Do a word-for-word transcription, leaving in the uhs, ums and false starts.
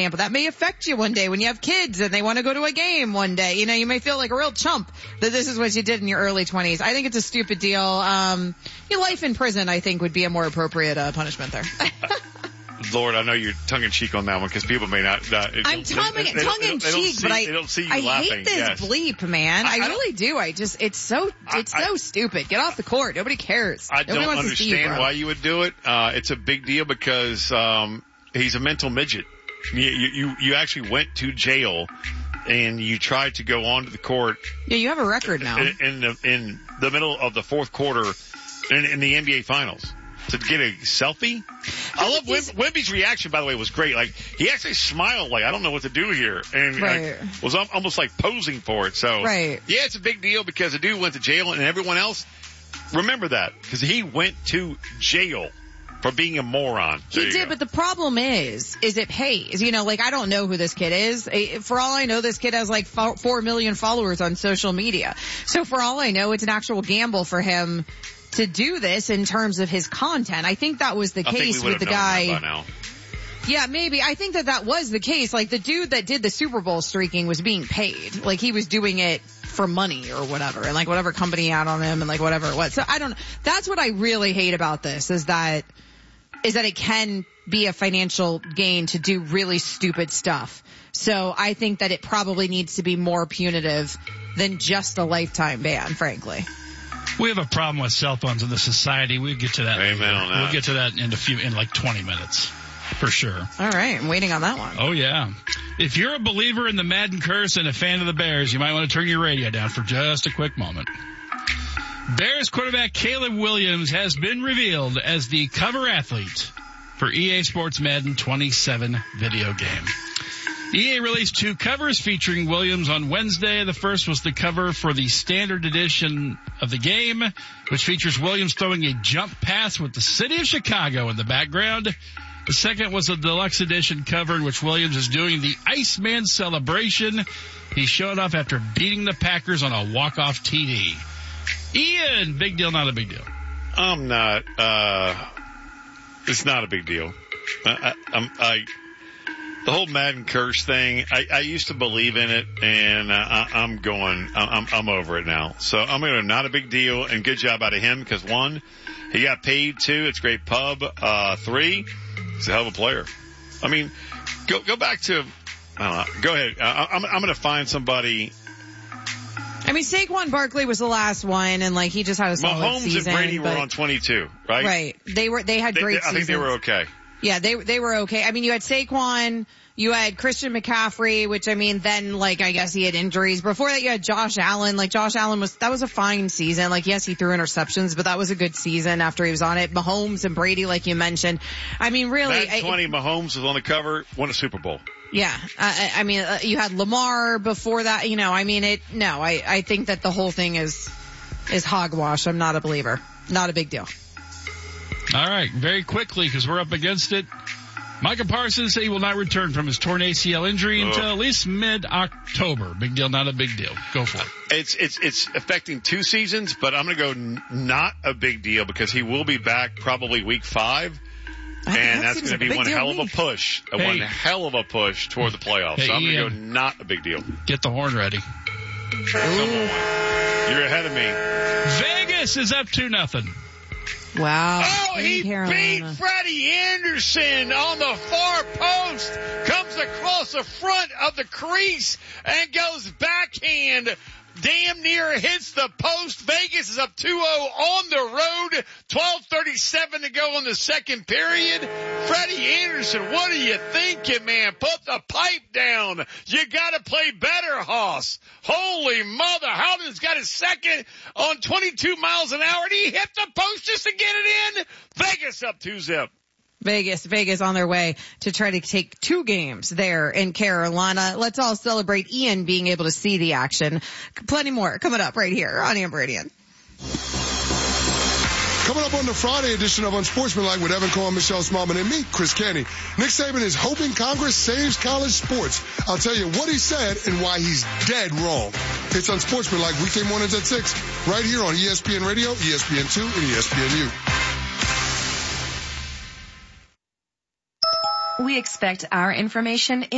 example. That may affect you one day when you have kids and they want to go to a game one day. You know, you may feel like a real chump that this is what you did in your early twenties. I think it's a stupid deal. Um, your life in prison, I think, would be a more appropriate uh, punishment there. Lord, I know you're tongue-in-cheek on that one because people may not. Uh, I'm tongue-in-cheek, tongue but I, they don't see you I laughing. hate this yes. bleep, man. I, I really do. I just, it's so, it's I, so I, stupid. Get off the court. Nobody cares. I Nobody don't wants understand to see you, bro. why you would do it. Uh, it's a big deal because um, he's a mental midget. You, you, you actually went to jail and you tried to go onto the court. Yeah, you have a record now. In, in, the, in the middle of the fourth quarter in, in the N B A Finals. To get a selfie? I love Wim, Wemby's reaction, by the way, was great. Like, he actually smiled like, I don't know what to do here. And right. like, was almost like posing for it. So, right. yeah, it's a big deal because the dude went to jail and everyone else, remember that. Because he went to jail for being a moron. There he did, go. But the problem is, is it pays. You know, like, I don't know who this kid is. For all I know, this kid has like four million followers on social media. So for all I know, it's an actual gamble for him to do this in terms of his content. I think that was the I case with the guy. Now. Yeah, maybe. I think that that was the case. Like, the dude that did the Super Bowl streaking was being paid. Like, he was doing it for money or whatever. And like whatever company had on him and like whatever it was. So I don't know. That's what I really hate about this is that, is that it can be a financial gain to do really stupid stuff. So I think that it probably needs to be more punitive than just a lifetime ban, frankly. We have a problem with cell phones in the society. We'll get to that. Amen on that. We'll get to that in a few, in like twenty minutes. For sure. All right. I'm waiting on that one. Oh, yeah. If you're a believer in the Madden curse and a fan of the Bears, you might want to turn your radio down for just a quick moment. Bears quarterback Caleb Williams has been revealed as the cover athlete for E A Sports Madden twenty-seven video game. E A released two covers featuring Williams on Wednesday. The first was the cover for the standard edition of the game, which features Williams throwing a jump pass with the city of Chicago in the background. The second was a deluxe edition cover in which Williams is doing the Iceman celebration. He's showing off after beating the Packers on a walk-off T D. Ian, big deal, not a big deal? I'm not, uh, it's not a big deal. I, I, I'm, I, The whole Madden curse thing, I, I used to believe in it, and uh, I, I'm going, I'm, I'm over it now. So I'm going to, not a big deal, and good job out of him, because one, he got paid, two, it's great pub, uh, three, he's a hell of a player. I mean, go go back to, I don't know, go ahead. I, I'm, I'm going to find somebody. I mean, Saquon Barkley was the last one, and like he just had a solid Mahomes season. and Brady but, were on twenty-two, right? Right. They were. They had they, great they, I seasons. think they were okay. Yeah, they they were okay. I mean, you had Saquon, you had Christian McCaffrey, which I mean, then like I guess he had injuries. Before that, you had Josh Allen. Like Josh Allen was that was a fine season. Like yes, he threw interceptions, but that was a good season after he was on it. Mahomes and Brady, like you mentioned. I mean, really, that twenty I, Mahomes was on the cover, won a Super Bowl. Yeah, I, I mean, uh, you had Lamar before that. You know, I mean, it. No, I I think that the whole thing is is hogwash. I'm not a believer. Not a big deal. All right, very quickly, because we're up against it. Micah Parsons said he will not return from his torn A C L injury until oh. at least mid-October. Big deal, not a big deal. Go for it. It's it's it's affecting two seasons, but I'm going to go n- not a big deal because he will be back probably week five. And that that's going to be one hell of a push, a hey. one hell of a push toward the playoffs. Hey, so I'm going to go Ian, not a big deal. Get the horn ready. Come on. You're ahead of me. Vegas is up two nothing. Wow. Oh, he Carolina. beat Freddie Anderson on the far post, comes across the front of the crease and goes backhand. Damn near hits the post. Vegas is up two oh on the road. twelve thirty-seven to go in the second period. Freddie Anderson, what are you thinking, man? Put the pipe down. You gotta play better, Hoss. Holy mother. Howden's got his second on twenty-two miles an hour and he hit the post just to get it in. Vegas up two zip. Vegas, Vegas on their way to try to take two games there in Carolina. Let's all celebrate Ian being able to see the action. Plenty more coming up right here on Amberidian. Coming up on the Friday edition of Unsportsmanlike with Evan Cohen, Michelle Smallman, and me, Chris Canty. Nick Saban is hoping Congress saves college sports. I'll tell you what he said and why he's dead wrong. It's Unsportsmanlike weekday mornings at six, right here on E S P N Radio, E S P N two, and E S P N U. We expect our information